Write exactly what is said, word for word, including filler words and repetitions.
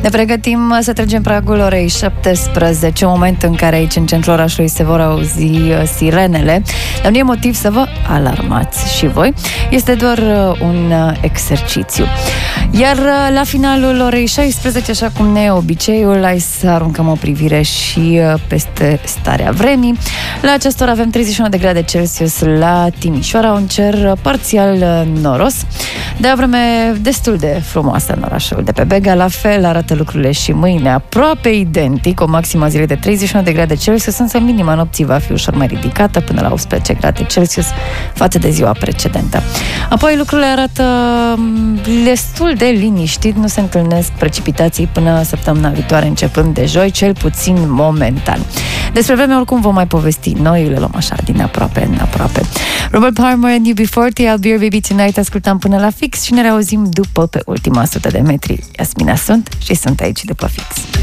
Ne pregătim să trecem pragul orei șaptesprezece, moment în care aici în centrul orașului se vor auzi sirenele. Dar nu e motiv să vă alarmați și voi. Este doar un exercițiu. Iar la finalul orei șaisprezece, așa cum ne e obiceiul, hai să aruncăm o privire și peste starea vremii. La această oră avem treizeci și unu de grade Celsius la Timișoara, un cer parțial noros, de o vreme destul de frumoasă în orașul de pe Bega. La fel arată lucrurile și mâine, aproape identic, o maximă zilei de treizeci și unu de grade Celsius, însă minima nopții va fi ușor mai ridicată, până la optsprezece grade Celsius față de ziua precedentă. Apoi lucrurile arată destul de liniștit, nu se întâlnesc precipitații până săptămâna viitoare, începând de joi, cel puțin momentan. Despre vreme oricum vom mai povesti, noi le luăm așa din aproape în aproape. Robert Palmer and U B patruzeci, I'll Be Your Baby Tonight, ascultăm până la fix și ne reauzim după pe ultima sută de metri. Yasmina sunt și sunt aici după fix.